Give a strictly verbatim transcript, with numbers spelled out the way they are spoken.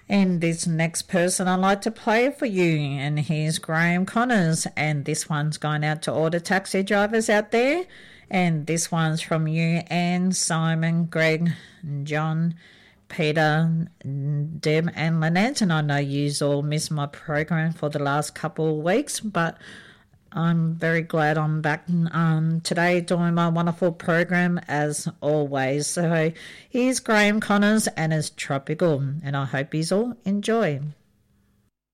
And this next person I'd like to play for you, and here's Graham Connors, and this one's going out to all the taxi drivers out there, and this one's from you, Anne, Simon, Greg, John, Peter, Deb and Lynette, and I know yous all missed my program for the last couple of weeks, but I'm very glad I'm back um, today doing my wonderful program as always. So here's Graham Connors and his Tropical, and I hope yous all enjoy.